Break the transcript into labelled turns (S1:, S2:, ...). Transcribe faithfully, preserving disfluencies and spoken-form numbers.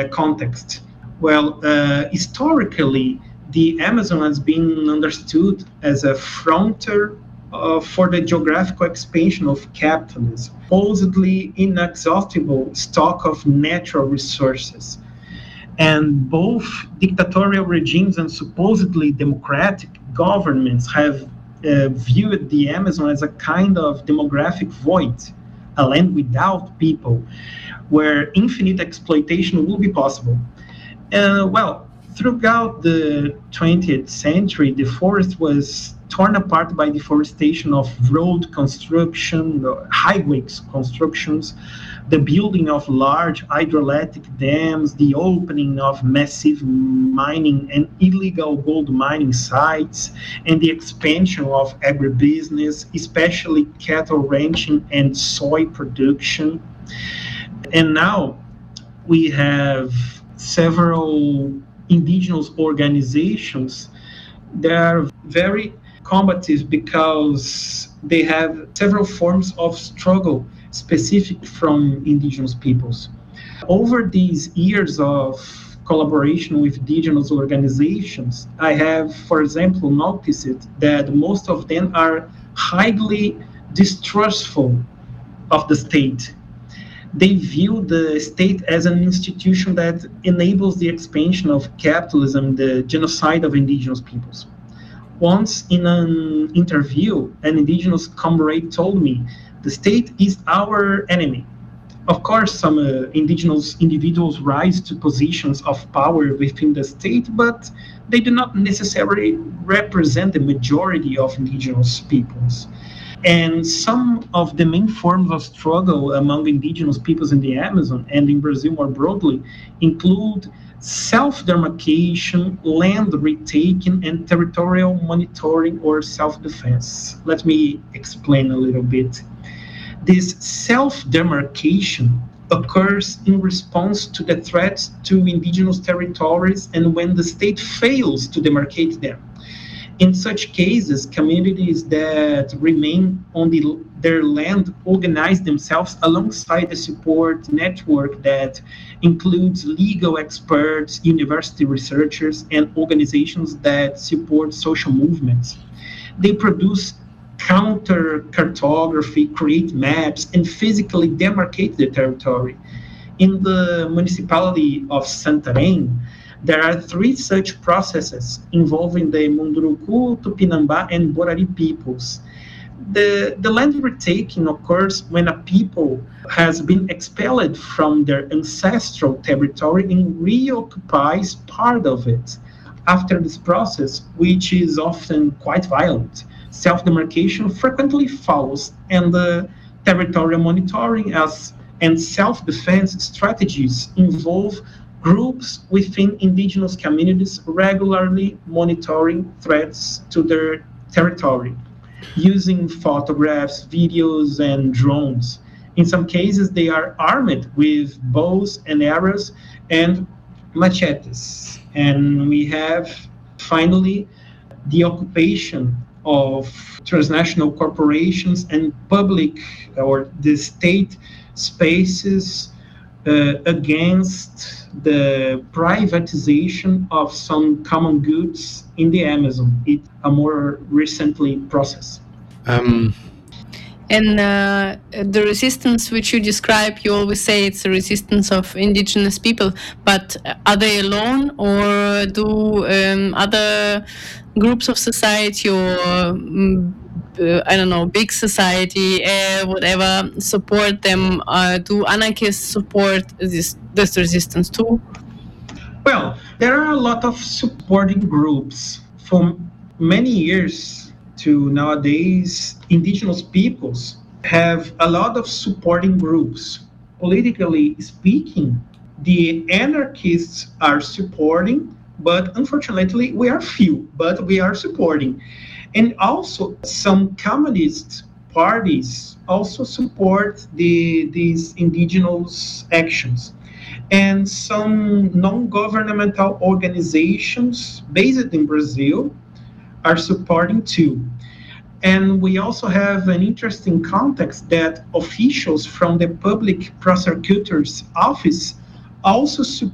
S1: context? Well, uh, historically, the Amazon has been understood as a frontier uh, for the geographical expansion of capitalism, supposedly inexhaustible stock of natural resources. And both dictatorial regimes and supposedly democratic governments have uh, viewed the Amazon as a kind of demographic void, a land without people, where infinite exploitation will be possible. Uh, well, throughout the twentieth century, the forest was torn apart by deforestation of road construction, highways constructions, the building of large hydroelectric dams, the opening of massive mining and illegal gold mining sites, and the expansion of agribusiness, especially cattle ranching and soy production. And now we have several indigenous organizations that are very combative because they have several forms of struggle specific from indigenous peoples. Over these years of collaboration with indigenous organizations, I have, for example, noticed that most of them are highly distrustful of the state. They view the state as an institution that enables the expansion of capitalism, the genocide of indigenous peoples. Once in an interview, an indigenous comrade told me, the state is our enemy. Of course, some uh, indigenous individuals rise to positions of power within the state, but they do not necessarily represent the majority of indigenous peoples. And some of the main forms of struggle among indigenous peoples in the Amazon and in Brazil more broadly include self-demarcation, land retaking, and territorial monitoring or self-defense. Let me explain a little bit. This self-demarcation occurs in response to the threats to indigenous territories and when the state fails to demarcate them. In such cases, communities that remain on the, their land organize themselves alongside a support network that includes legal experts, university researchers, and organizations that support social movements. They produce counter cartography, create maps, and physically demarcate the territory. In the municipality of Santarém, there are three such processes involving the Munduruku, Tupinambá, and Borari peoples. The, the land retaking occurs when a people has been expelled from their ancestral territory and reoccupies part of it. After this process, which is often quite violent, self-demarcation frequently follows, and the territorial monitoring as and self-defense strategies involve groups within indigenous communities regularly monitoring threats to their territory, using photographs, videos, and drones. In some cases, they are armed with bows and arrows and machetes. And we have, finally, the occupation of transnational corporations and public or the state spaces uh, against the privatization of some common goods in the Amazon. It's a more recently process.
S2: Um,
S3: And uh, the resistance which you describe, you always say it's a resistance of indigenous people, but are they alone, or do um, other groups of society or um, uh, I don't know, big society, uh, whatever, support them? Uh, do anarchists support this, this resistance too?
S1: Well, there are a lot of supporting groups. For many years to nowadays, indigenous peoples have a lot of supporting groups. Politically speaking, the anarchists are supporting, but unfortunately we are few, but we are supporting. And also some communist parties also support the, these indigenous actions. And some non-governmental organizations based in Brazil are supporting too. And we also have an interesting context that officials from the public prosecutor's office also support